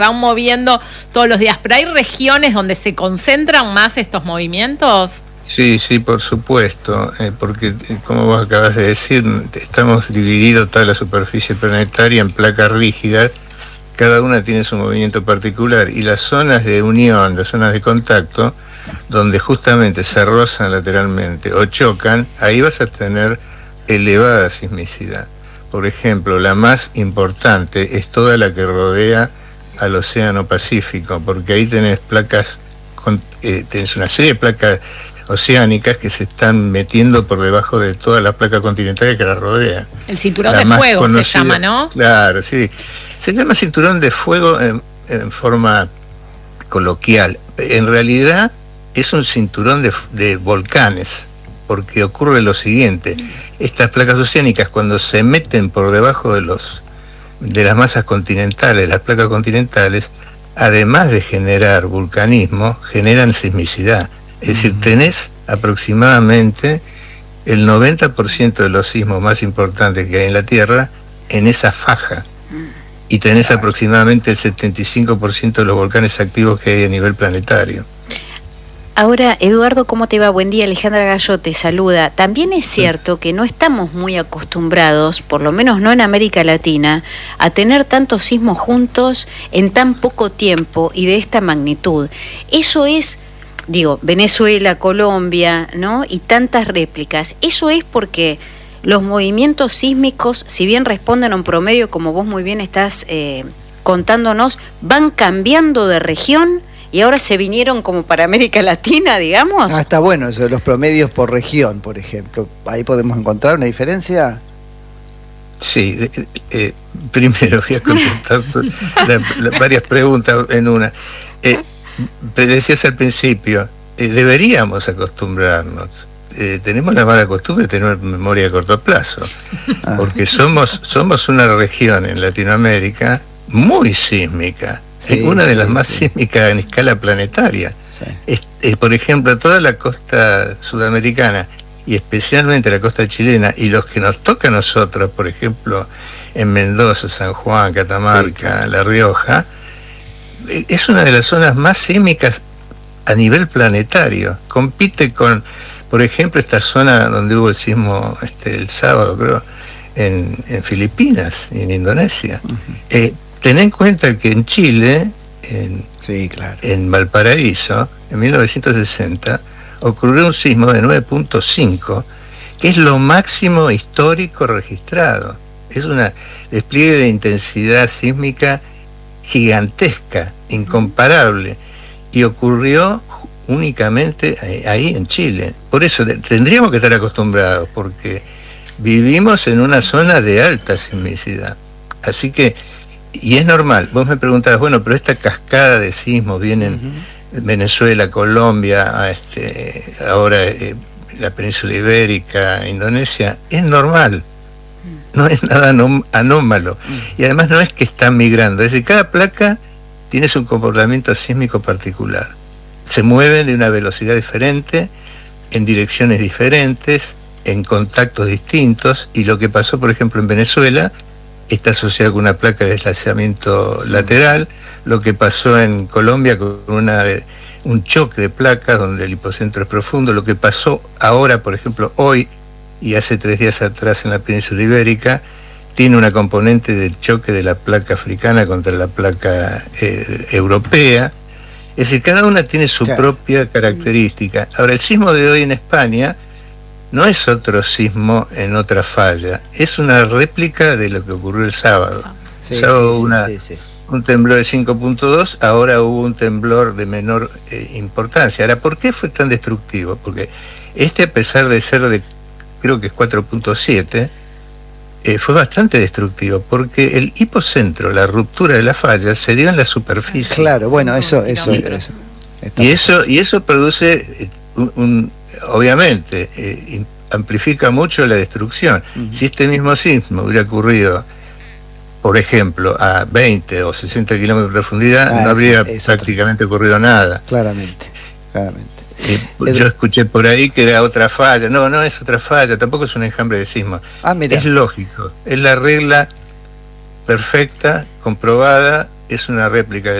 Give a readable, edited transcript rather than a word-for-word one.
van moviendo todos los días, pero hay regiones donde se concentran más estos movimientos. Sí, por supuesto, porque como vos acabas de decir, estamos divididos toda la superficie planetaria en placas rígidas, cada una tiene su movimiento particular, y las zonas de unión, las zonas de contacto, donde justamente se rozan lateralmente o chocan, ahí vas a tener elevada sismicidad. Por ejemplo, la más importante es toda la que rodea al Océano Pacífico, porque ahí tenés tenés una serie de placas oceánicas que se están metiendo por debajo de toda la placa continental que la rodea. El cinturón de fuego se llama, ¿no? Claro, sí. Se llama cinturón de fuego en forma coloquial. En realidad es un cinturón de volcanes, porque ocurre lo siguiente: estas placas oceánicas, cuando se meten por debajo de las masas continentales, las placas continentales, además de generar vulcanismo, generan sismicidad. Es decir, tenés aproximadamente el 90% de los sismos más importantes que hay en la Tierra en esa faja, y tenés aproximadamente el 75% de los volcanes activos que hay a nivel planetario. Ahora, Eduardo, ¿cómo te va? Buen día, Alejandra Gallo te saluda. También es cierto que no estamos muy acostumbrados, por lo menos no en América Latina, a tener tantos sismos juntos en tan poco tiempo y de esta magnitud. Eso es, Venezuela, Colombia, ¿no? Y tantas réplicas. Eso es porque los movimientos sísmicos, si bien responden a un promedio, como vos muy bien estás contándonos, van cambiando de región. Y ahora se vinieron como para América Latina, digamos. Está bueno eso de los promedios por región, por ejemplo. ¿Ahí podemos encontrar una diferencia? Sí, primero voy a contestar varias preguntas en una. Decías al principio, deberíamos acostumbrarnos. Tenemos la mala costumbre de tener memoria a corto plazo, porque somos una región en Latinoamérica muy sísmica. Sí, una de las más sísmicas en escala planetaria. Sí. Por ejemplo, toda la costa sudamericana y especialmente la costa chilena, y los que nos toca a nosotros, por ejemplo, en Mendoza, San Juan, Catamarca, sí, La Rioja, es una de las zonas más sísmicas a nivel planetario. Compite con, por ejemplo, esta zona donde hubo el sismo el sábado, creo, en Filipinas y en Indonesia. Ten en cuenta que en Chile, en Valparaíso, en 1960, ocurrió un sismo de 9.5, que es lo máximo histórico registrado. Es un despliegue de intensidad sísmica gigantesca, incomparable, y ocurrió únicamente ahí en Chile. Por eso tendríamos que estar acostumbrados, porque vivimos en una zona de alta sismicidad. Así que, y es normal. Vos me preguntabas, bueno, pero esta cascada de sismos vienen Venezuela, Colombia, ahora la península ibérica, Indonesia, es normal. No es nada anómalo. Y además no es que están migrando. Es decir, cada placa tiene su comportamiento sísmico particular. Se mueven de una velocidad diferente, en direcciones diferentes, en contactos distintos, y lo que pasó, por ejemplo, en Venezuela está asociado con una placa de deslizamiento lateral. Lo que pasó en Colombia con un choque de placas donde el hipocentro es profundo. Lo que pasó ahora, por ejemplo, hoy y hace 3 días atrás en la península ibérica, tiene una componente del choque de la placa africana contra la placa europea. Es decir, cada una tiene su propia característica. Ahora, el sismo de hoy en España no es otro sismo en otra falla, es una réplica de lo que ocurrió el sábado. El sábado hubo un temblor de 5.2, ahora hubo un temblor de menor importancia. Ahora, ¿por qué fue tan destructivo? Porque a pesar de ser creo que es 4.7, fue bastante destructivo, porque el hipocentro, la ruptura de la falla, se dio en la superficie. Claro, bueno, eso. Y eso produce obviamente amplifica mucho la destrucción. Si este mismo sismo hubiera ocurrido, por ejemplo, a 20 o 60 kilómetros de profundidad, no habría prácticamente ocurrido nada. Claramente. Yo escuché por ahí que era otra falla. No es otra falla, tampoco es un enjambre de sismos. Es lógico, es la regla perfecta, comprobada, es una réplica